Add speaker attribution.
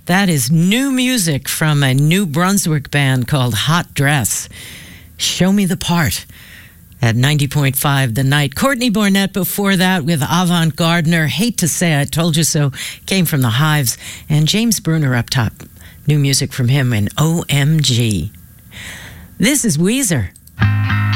Speaker 1: That is new music from a New Brunswick band called Hot Dress. Show Me the Part at 90.5 The Night. Courtney Barnett before that with Avant Gardener. Hate to Say I Told You So came from The Hives. And James Bruner up top. New music from him in OMG. This is Weezer.